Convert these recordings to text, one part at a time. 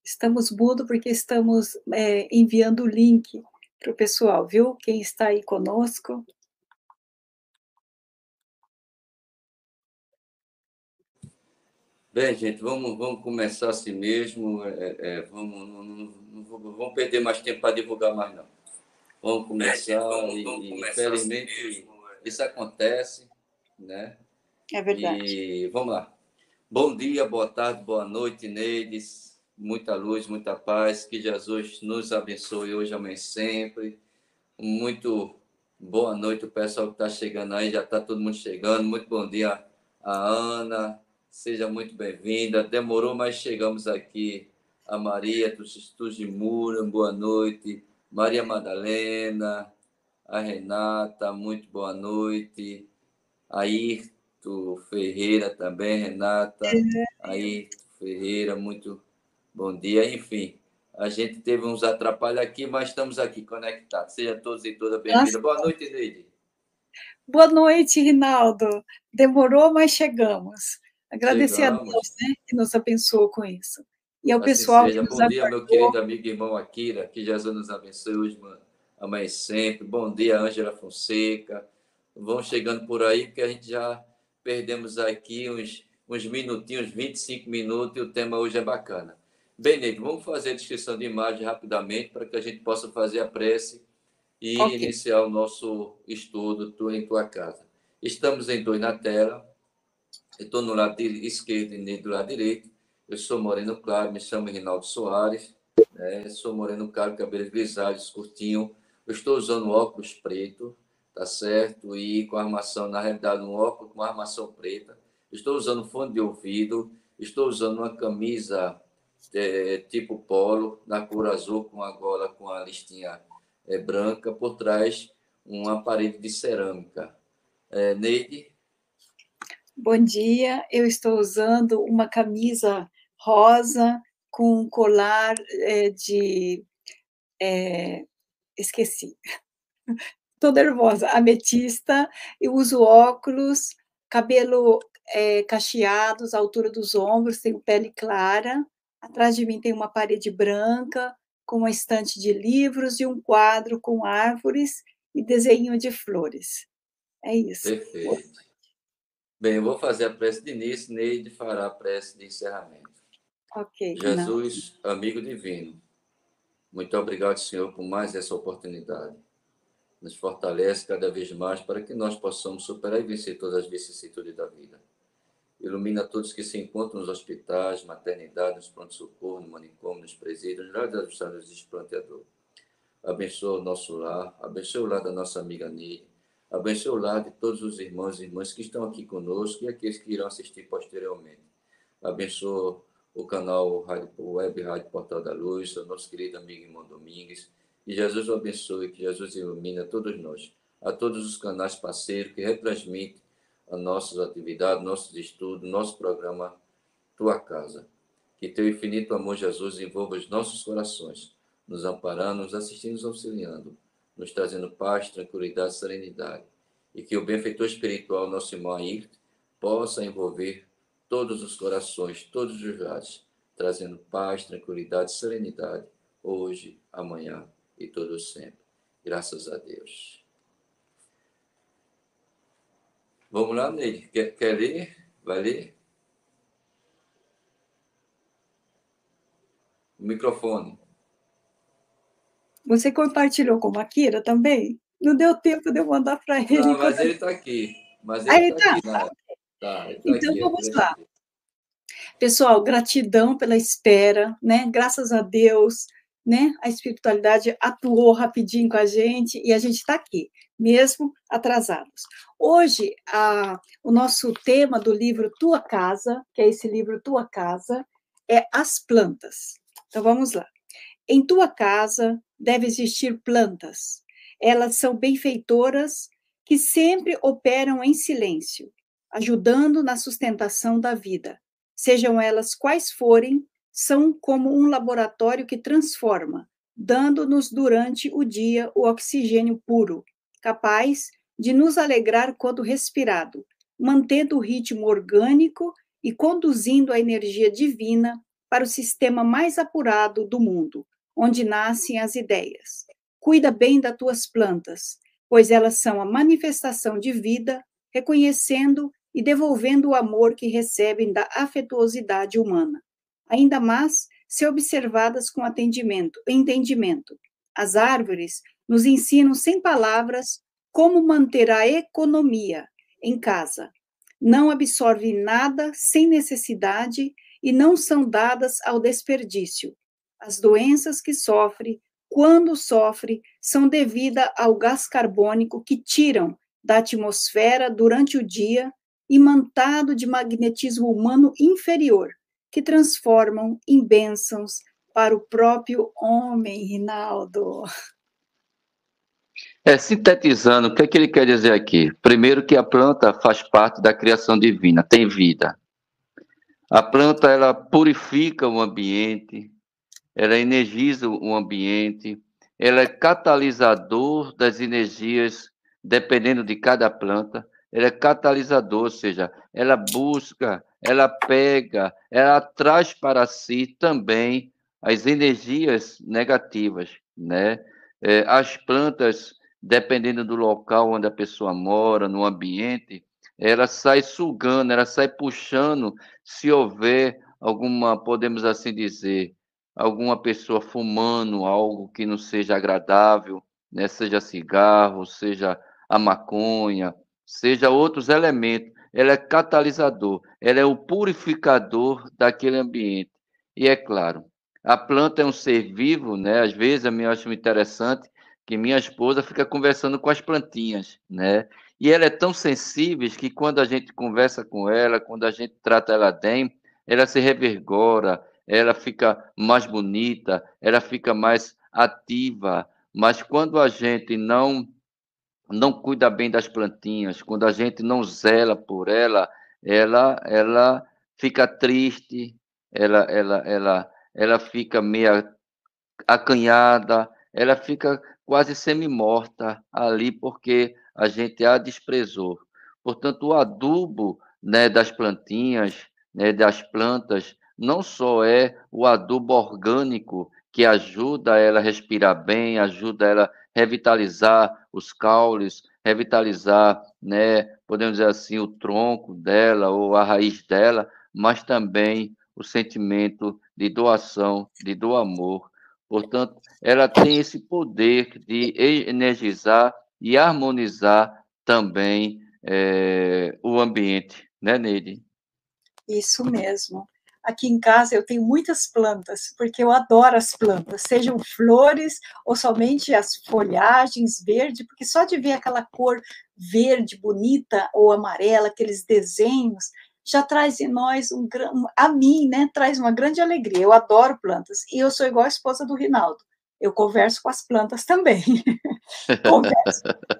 Estamos mudo porque estamos enviando o link para o pessoal, viu? Quem está aí conosco. Bem, gente, vamos começar assim mesmo. Não vamos perder mais tempo para divulgar mais, não. Vamos começar infelizmente, assim isso acontece, né? É verdade. E vamos lá. Bom dia, boa tarde, boa noite, Neides. Muita luz, muita paz. Que Jesus nos abençoe hoje, amanhã e sempre. Muito boa noite, o pessoal que está chegando aí. Já está todo mundo chegando. Muito bom dia a Ana. Seja muito bem-vinda. Demorou, mas chegamos aqui. A Maria Tujimura, boa noite. Maria Madalena, a Renata, muito boa noite. Ayrton Ferreira também, Renata. Ayrton Ferreira, muito bom dia. Enfim, a gente teve uns atrapalhos aqui, mas estamos aqui conectados. Sejam todos e todas bem-vindos. Boa noite, Neide. Boa noite, Rinaldo. Demorou, mas chegamos. Agradecer a Deus, né, que nos abençoou com isso. E ao assim pessoal seja. que nos Bom dia, aguardou. meu querido amigo e irmão Akira, que Jesus nos abençoe hoje, amanhã e sempre. Bom dia, Ângela Fonseca. Vão chegando por aí, porque a gente já perdemos aqui uns minutinhos, 25 minutos, e o tema hoje é bacana. Bem, Neide, vamos fazer a descrição de imagem rapidamente, para que a gente possa fazer a prece e Ok. iniciar o nosso estudo em tua casa. Estamos em dois na tela. Eu estou no lado esquerdo e Neide do lado direito. Eu sou moreno claro, me chamo Rinaldo Soares. Sou moreno claro, cabelos grisalhos, curtinho. Eu estou usando óculos preto, tá certo? E com armação, na realidade, um óculos com armação preta. Estou usando fone de ouvido. Estou usando uma camisa tipo polo, na cor azul, com a gola com a listinha branca. Por trás, uma parede de cerâmica. Neide? Bom dia, eu estou usando uma camisa rosa com um colar esqueci, estou nervosa, ametista, eu uso óculos, cabelo cacheados, à altura dos ombros, tenho pele clara, atrás de mim tem uma parede branca, com uma estante de livros e um quadro com árvores e desenho de flores. É isso. Perfeito. Bem, eu vou fazer a prece de início, Neide fará a prece de encerramento. Ok, não. Jesus, amigo divino, muito obrigado, Senhor, por mais essa oportunidade. Nos fortalece cada vez mais para que nós possamos superar e vencer todas as vicissitudes da vida. Ilumina todos que se encontram nos hospitais, maternidades, nos pronto-socorro, no manicômio, nos presídios, nos lares das estradas de esplanteador. Abençoa o nosso lar, abençoa o lar da nossa amiga Neide, abençoa o lar de todos os irmãos e irmãs que estão aqui conosco e aqueles que irão assistir posteriormente. Abençoa o canal Web Rádio Portal da Luz, o nosso querido amigo irmão Domingues. Que Jesus o abençoe, que Jesus ilumine a todos nós, a todos os canais parceiros que retransmitem as nossas atividades, nossos estudos, nosso programa Tua Casa. Que teu infinito amor, Jesus, envolva os nossos corações, nos amparando, nos assistindo, nos auxiliando, nos trazendo paz, tranquilidade, serenidade. E que o benfeitor espiritual, nosso irmão Ayrton, possa envolver todos os corações, todos os lares, trazendo paz, tranquilidade, serenidade, hoje, amanhã e todo sempre. Graças a Deus. Vamos lá, Neide. Quer ler? Vai ler? O microfone. Você compartilhou com o Akira também? Não deu tempo de eu mandar para ele. Não, mas ele está aqui. Mas ele Aí está tá. aqui, né? Tá, ele está Então aqui. vamos lá. Pessoal, gratidão pela espera, né? Graças a Deus, né? A espiritualidade atuou rapidinho com a gente e a gente está aqui, mesmo atrasados. Hoje, o nosso tema do livro Tua Casa, que é esse livro Tua Casa, é as plantas. Então vamos lá. Em tua casa deve existir plantas. Elas são benfeitoras que sempre operam em silêncio, ajudando na sustentação da vida. Sejam elas quais forem, são como um laboratório que transforma, dando-nos durante o dia o oxigênio puro, capaz de nos alegrar quando respirado, mantendo o ritmo orgânico e conduzindo a energia divina para o sistema mais apurado do mundo, onde nascem as ideias. Cuida bem das tuas plantas, pois elas são a manifestação de vida, reconhecendo e devolvendo o amor que recebem da afetuosidade humana. Ainda mais se observadas com entendimento. As árvores nos ensinam sem palavras como manter a economia em casa. Não absorvem nada sem necessidade e não são dadas ao desperdício. As doenças que sofre, quando sofre, são devidas ao gás carbônico que tiram da atmosfera durante o dia, imantado de magnetismo humano inferior, que transformam em bênçãos para o próprio homem, Rinaldo. Sintetizando, o que é que ele quer dizer aqui? Primeiro que a planta faz parte da criação divina, tem vida. A planta, ela purifica o ambiente, ela energiza o ambiente, ela é catalisador das energias, dependendo de cada planta, ela é catalisador, ou seja, ela busca, ela pega, ela traz para si também as energias negativas, né? As plantas, dependendo do local onde a pessoa mora, no ambiente, ela sai sugando, ela sai puxando, se houver alguma, podemos assim dizer, alguma pessoa fumando algo que não seja agradável, né? Seja cigarro, seja a maconha, seja outros elementos. Ela é catalisador, ela é o purificador daquele ambiente. E é claro, a planta é um ser vivo, né? Às vezes eu acho interessante que minha esposa fica conversando com as plantinhas, né? E ela é tão sensível que quando a gente conversa com ela, quando a gente trata ela bem, ela se revigora, ela fica mais bonita, ela fica mais ativa. Mas quando a gente não cuida bem das plantinhas, quando a gente não zela por ela, ela fica triste, ela fica meio acanhada, ela fica quase semi-morta ali porque a gente a desprezou. Portanto, o adubo, né, das plantinhas, né, das plantas, não só é o adubo orgânico que ajuda ela a respirar bem, ajuda ela a revitalizar os caules, revitalizar, né, podemos dizer assim, o tronco dela ou a raiz dela, mas também o sentimento de doação, do amor. Portanto, ela tem esse poder de energizar e harmonizar também o ambiente, né, Neide? Isso mesmo. Aqui em casa eu tenho muitas plantas, porque eu adoro as plantas, sejam flores ou somente as folhagens verde, porque só de ver aquela cor verde bonita ou amarela, aqueles desenhos, já traz em nós a mim, né, traz uma grande alegria. Eu adoro plantas e eu sou igual a esposa do Rinaldo. Eu converso com as plantas também. Converso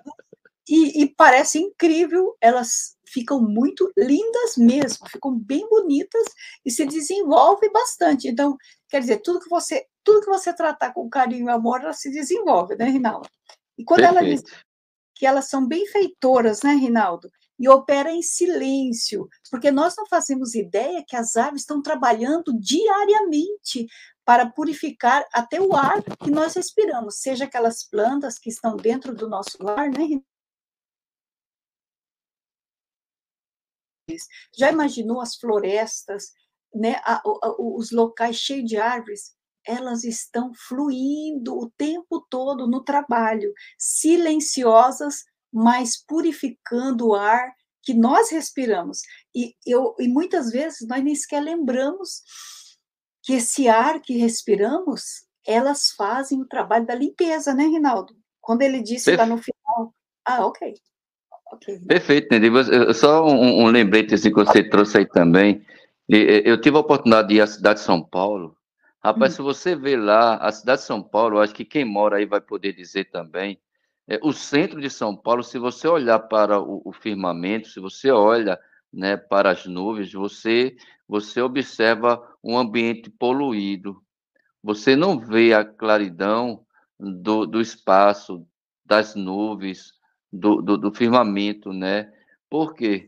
e parece incrível, elas ficam muito lindas mesmo, ficam bem bonitas e se desenvolvem bastante. Então, quer dizer, tudo que você tratar com carinho e amor, ela se desenvolve, né, Rinaldo? E quando ela diz Perfeito. que elas são benfeitoras, né, Rinaldo? E opera em silêncio, porque nós não fazemos ideia que as aves estão trabalhando diariamente para purificar até o ar que nós respiramos, seja aquelas plantas que estão dentro do nosso lar, né, Rinaldo? Já imaginou as florestas, né, os locais cheios de árvores? Elas estão fluindo o tempo todo no trabalho, silenciosas, mas purificando o ar que nós respiramos. E muitas vezes nós nem sequer lembramos que esse ar que respiramos, elas fazem o trabalho da limpeza, né, Rinaldo? Quando ele disse lá no final, ok. Ok, Rinaldo. Perfeito, Neide. Só um lembrete assim, que você trouxe aí também. Eu tive a oportunidade de ir à cidade de São Paulo. Rapaz, Hum. se você ver lá, a cidade de São Paulo, eu acho que quem mora aí vai poder dizer também. O centro de São Paulo, se você olhar para o firmamento, se você olha, né, para as nuvens, você observa um ambiente poluído. Você não vê a claridão do espaço, das nuvens, do firmamento, né? Por quê?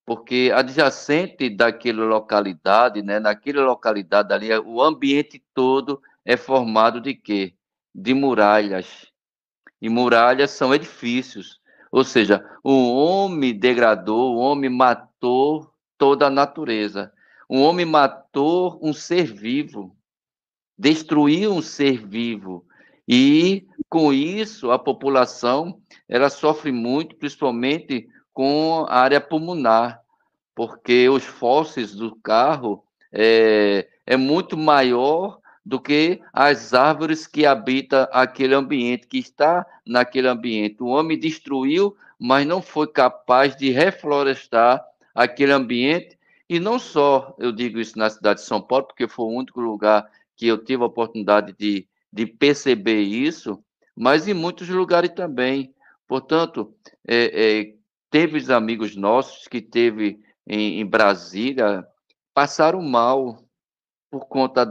porque adjacente daquela localidade, né, naquela localidade ali, o ambiente todo é formado de quê? De muralhas. E muralhas são edifícios. Ou seja, o homem degradou, o homem matou toda a natureza. O homem matou um ser vivo, destruiu um ser vivo. E com isso a população ela sofre muito, principalmente com a área pulmonar, porque os fósseis do carro é muito maior do que as árvores que habitam aquele ambiente, que está naquele ambiente. O homem destruiu, mas não foi capaz de reflorestar aquele ambiente. E não só eu digo isso na cidade de São Paulo, porque foi o único lugar que eu tive a oportunidade de perceber isso, mas em muitos lugares também. Portanto, teve os amigos nossos que teve em Brasília passaram mal por conta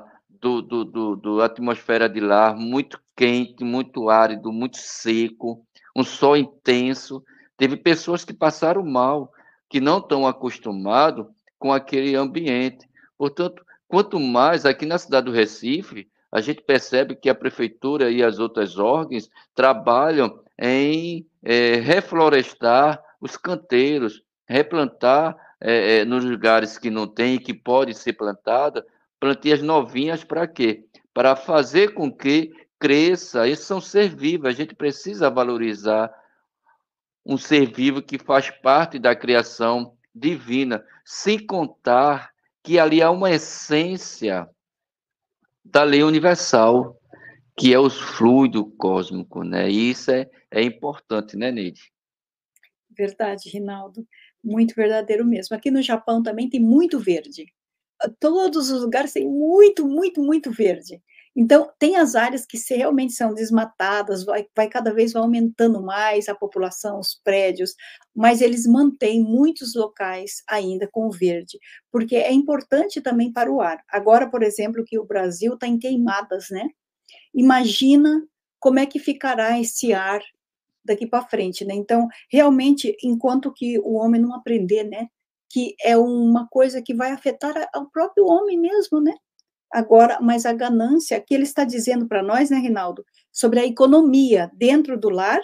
do atmosfera de lá, muito quente, muito árido, muito seco, um sol intenso. Teve pessoas que passaram mal, que não estão acostumados com aquele ambiente. Portanto, quanto mais aqui na cidade do Recife, a gente percebe que a prefeitura e as outras órgãos trabalham em reflorestar os canteiros, replantar nos lugares que não tem e que pode ser plantada, plantias novinhas para quê? Para fazer com que cresça. Esses são seres vivos, a gente precisa valorizar um ser vivo que faz parte da criação divina, sem contar que ali há uma essência da lei universal, que é o fluido cósmico, né? E isso é importante, né, Neide? Verdade, Rinaldo, muito verdadeiro mesmo. Aqui no Japão também tem muito verde. Todos os lugares têm muito, muito, muito verde. Então, tem as áreas que realmente são desmatadas, vai cada vez vai aumentando mais a população, os prédios, mas eles mantêm muitos locais ainda com verde, porque é importante também para o ar. Agora, por exemplo, que o Brasil está em queimadas, né? Imagina como é que ficará esse ar daqui para frente, né? Então, realmente, enquanto que o homem não aprender, né, que é uma coisa que vai afetar ao próprio homem mesmo, né? Agora, mas a ganância que ele está dizendo para nós, né, Rinaldo, sobre a economia dentro do lar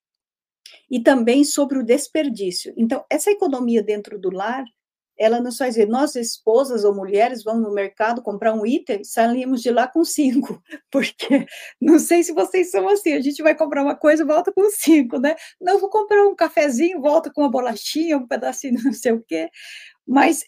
e também sobre o desperdício. Então, essa economia dentro do lar, ela nos faz ver, nós esposas ou mulheres vamos no mercado comprar um item, saímos de lá com 5, porque não sei se vocês são assim, a gente vai comprar uma coisa e volta com 5, né? Não, vou comprar um cafezinho, volta com uma bolachinha, um pedacinho não sei o quê, mas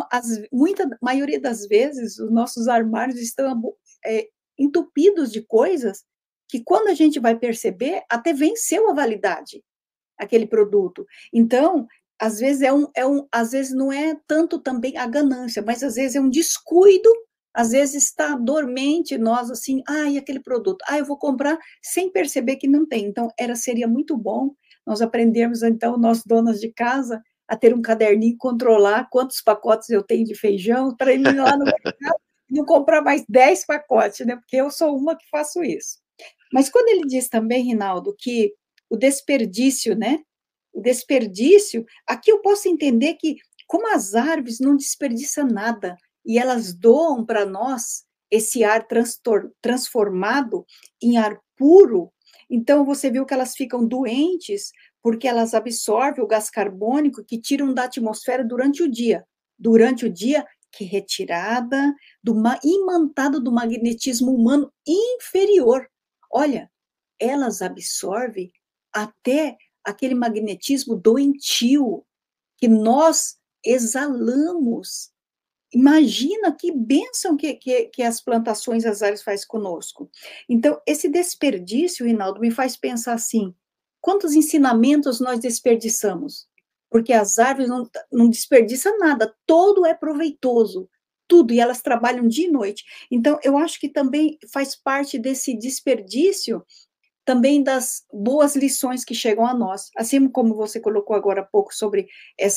muita maioria das vezes os nossos armários estão entupidos de coisas que quando a gente vai perceber, até venceu a validade aquele produto. Então, às vezes às vezes não é tanto também a ganância, mas às vezes é um descuido, às vezes está dormente nós assim, e aquele produto, eu vou comprar sem perceber que não tem. Então, seria muito bom nós aprendermos, então, nós donas de casa, a ter um caderninho, controlar quantos pacotes eu tenho de feijão, para ir lá no mercado e não comprar mais 10 pacotes, né? Porque eu sou uma que faço isso. Mas quando ele diz também, Rinaldo, que o desperdício, né? O desperdício, aqui eu posso entender que, como as árvores não desperdiçam nada e elas doam para nós esse ar transformado em ar puro, então você viu que elas ficam doentes porque elas absorvem o gás carbônico que tiram da atmosfera durante o dia. Durante o dia, que é retirada imantado do magnetismo humano inferior. Olha, elas absorvem até aquele magnetismo doentio que nós exalamos. Imagina que bênção que as plantações, as árvores faz conosco. Então, esse desperdício, Rinaldo, me faz pensar assim, quantos ensinamentos nós desperdiçamos? Porque as árvores não desperdiçam nada, todo é proveitoso, tudo, e elas trabalham dia e noite. Então, eu acho que também faz parte desse desperdício também das boas lições que chegam a nós. Assim como você colocou agora há pouco sobre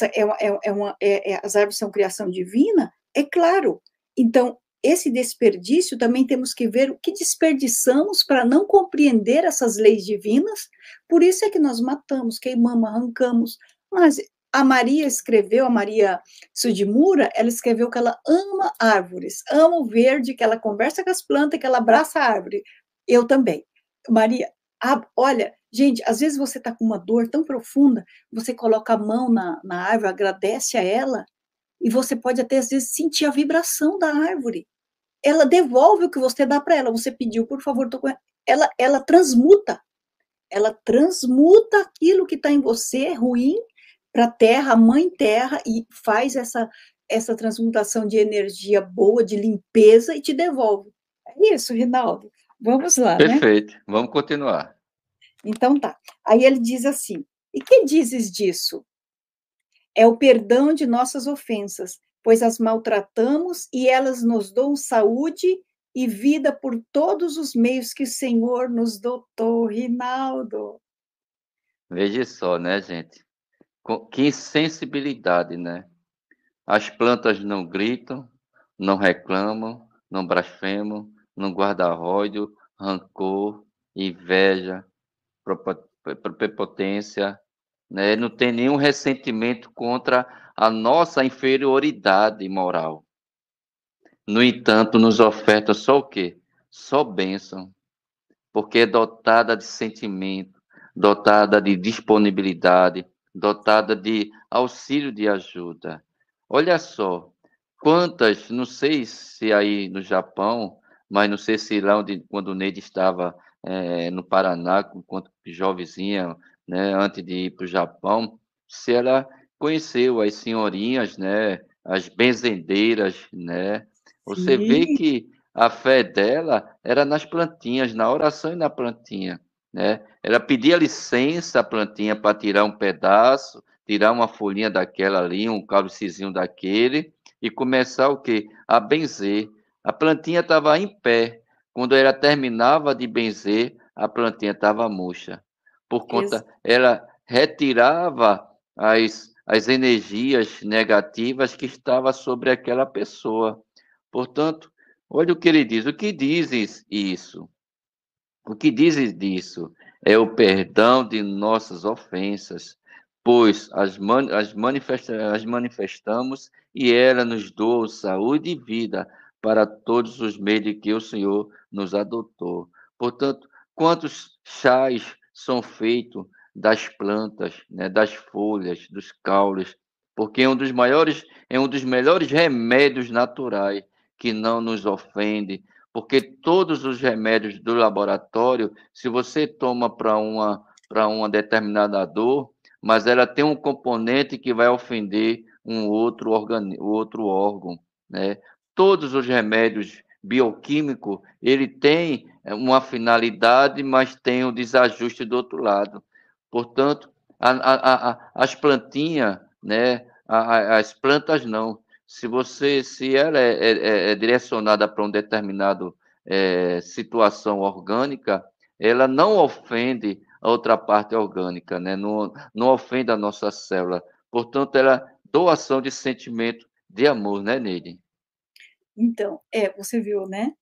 as árvores são criação divina, é claro. Então, esse desperdício também temos que ver o que desperdiçamos para não compreender essas leis divinas, por isso é que nós matamos, queimamos, arrancamos, mas a Maria escreveu, a Maria Sudimura, ela escreveu que ela ama árvores, ama o verde, que ela conversa com as plantas, que ela abraça a árvore. Eu também. Maria, olha, gente, às vezes você está com uma dor tão profunda, você coloca a mão na árvore, agradece a ela, e você pode até, às vezes, sentir a vibração da árvore. Ela devolve o que você dá para ela. Você pediu, por favor, ela transmuta. Ela transmuta aquilo que está em você, ruim, para a terra, a mãe terra, e faz essa transmutação de energia boa, de limpeza, e te devolve. É isso, Rinaldo. Vamos lá, né? Perfeito. Vamos continuar. Então tá. Aí ele diz assim: e que dizes disso? É o perdão de nossas ofensas, pois as maltratamos e elas nos dão saúde e vida por todos os meios que o Senhor nos dotou, Rinaldo. Veja só, né, gente? Que sensibilidade, né? As plantas não gritam, não reclamam, não blasfemam, não guardam ódio, rancor, inveja, prepotência, né? Não tem nenhum ressentimento contra a nossa inferioridade moral. No entanto, nos oferta só o quê? Só bênção, porque é dotada de sentimento, dotada de disponibilidade, dotada de auxílio de ajuda. Olha só, quantas, não sei se aí no Japão, mas não sei se lá onde, quando o Neide estava no Paraná, enquanto jovenzinha, né, antes de ir para o Japão, se ela conheceu as senhorinhas, né, as benzendeiras, né, você vê Sim, que a fé dela era nas plantinhas, na oração e na plantinha, né? Ela pedia licença à plantinha para tirar um pedaço, tirar uma folhinha daquela ali, um caulicizinho daquele, e começar o quê? A benzer. A plantinha estava em pé. Quando ela terminava de benzer, a plantinha estava murcha. Por conta, ela retirava as energias negativas que estavam sobre aquela pessoa. Portanto, olha o que ele diz. O que dizes isso? O que dizes disso? É o perdão de nossas ofensas, pois as manifestamos e ela nos doa saúde e vida para todos os meios de que o Senhor nos adotou. Portanto, quantos chás são feitos das plantas, né, das folhas, dos caules, porque é um dos melhores remédios naturais que não nos ofende, porque todos os remédios do laboratório, se você toma para uma determinada dor, mas ela tem um componente que vai ofender outro órgão, né? Todos os remédios bioquímicos, ele tem uma finalidade, mas tem um desajuste do outro lado. Portanto, as plantinhas, né? As plantas não. Se ela é direcionada para um determinado situação orgânica, ela não ofende a outra parte orgânica, né? Não ofende a nossa célula. Portanto, ela é doação de sentimento de amor, né, Neide? então, você viu, né?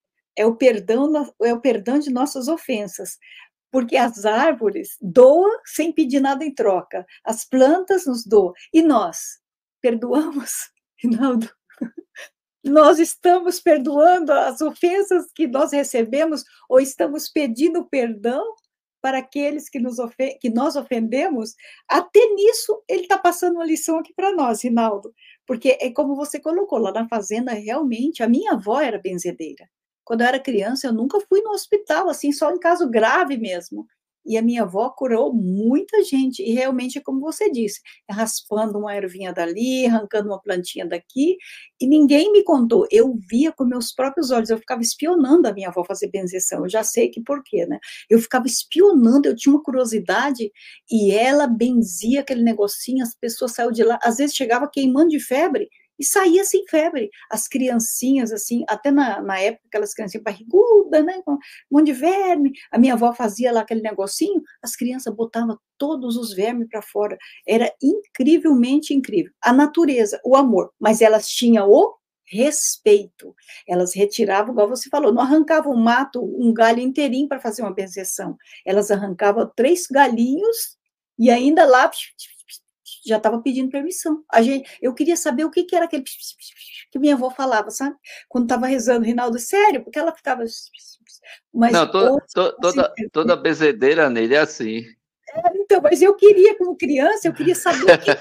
É o perdão de nossas ofensas, porque as árvores doam sem pedir nada em troca, as plantas nos doam, e nós perdoamos, Rinaldo? Nós estamos perdoando as ofensas que nós recebemos ou estamos pedindo perdão para aqueles que nós ofendemos? Até nisso ele está passando uma lição aqui para nós, Rinaldo, porque é como você colocou lá na fazenda, realmente, a minha avó era benzedeira. Quando eu era criança, eu nunca fui no hospital, assim, só em caso grave mesmo. E a minha avó curou muita gente, e realmente é como você disse, raspando uma ervinha dali, arrancando uma plantinha daqui, e ninguém me contou, eu via com meus próprios olhos, eu ficava espionando a minha avó fazer benzeção, eu já sei que por quê, né? Eu ficava espionando, eu tinha uma curiosidade, e ela benzia aquele negocinho, as pessoas saíam de lá, às vezes chegava queimando de febre, e saía sem febre. As criancinhas, assim, até na época, aquelas criancinhas barrigudas, né, com um monte de verme, a minha avó fazia lá aquele negocinho, as crianças botavam todos os vermes para fora. Era incrivelmente incrível. A natureza, o amor, mas elas tinham o respeito. Elas retiravam, igual você falou, não arrancavam um mato, um galho inteirinho para fazer uma benzeção. Elas arrancavam 3 galhinhos e ainda lá já estava pedindo permissão. Eu queria saber o que era aquele que minha avó falava, sabe? Quando estava rezando, Rinaldo, sério, porque ela ficava... Mas Não, hoje, toda bezedeira nele é assim. então, mas eu queria, como criança, eu queria saber o que...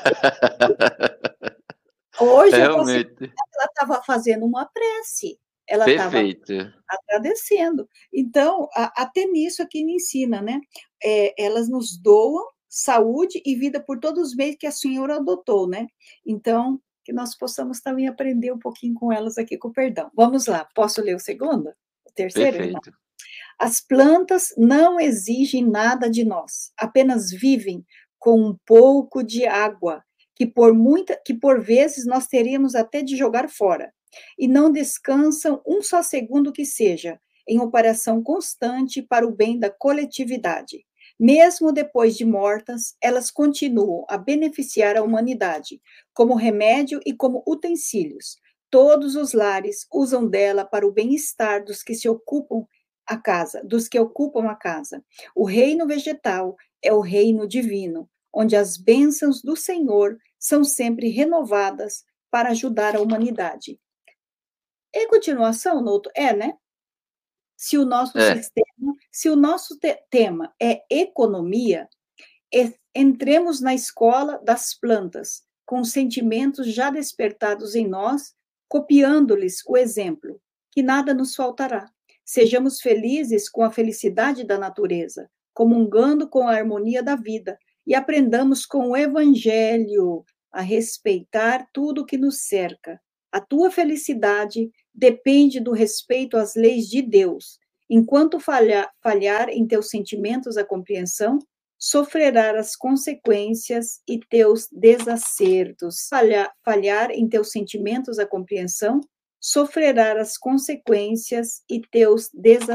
Hoje eu posso... Realmente. Ela estava fazendo uma prece, ela estava Perfeito. agradecendo. Então, até nisso aqui me ensina, né? Elas nos doam saúde e vida por todos os meios que a Senhora adotou, né? Então, que nós possamos também aprender um pouquinho com elas aqui, com o perdão. Vamos lá, posso ler o segundo? O terceiro, irmão? Perfeito. As plantas não exigem nada de nós, apenas vivem com um pouco de água, que por vezes nós teríamos até de jogar fora, e não descansam um só segundo que seja, em operação constante para o bem da coletividade. Mesmo depois de mortas, elas continuam a beneficiar a humanidade, como remédio e como utensílios. Todos os lares usam dela para o bem-estar dos que se ocupam a casa, dos que ocupam a casa. O reino vegetal é o reino divino, onde as bênçãos do Senhor são sempre renovadas para ajudar a humanidade. Em continuação, Nouto, né? Se o nosso sistema, se o nosso tema é economia, entremos na escola das plantas, com sentimentos já despertados em nós, copiando-lhes o exemplo, que nada nos faltará. Sejamos felizes com a felicidade da natureza, comungando com a harmonia da vida, e aprendamos com o Evangelho a respeitar tudo que nos cerca. A tua felicidade depende do respeito às leis de Deus. Enquanto falhar em teus sentimentos a compreensão, sofrerá as consequências e teus desacertos. Falhar em teus sentimentos a compreensão, sofrerá as consequências e teus desacertos.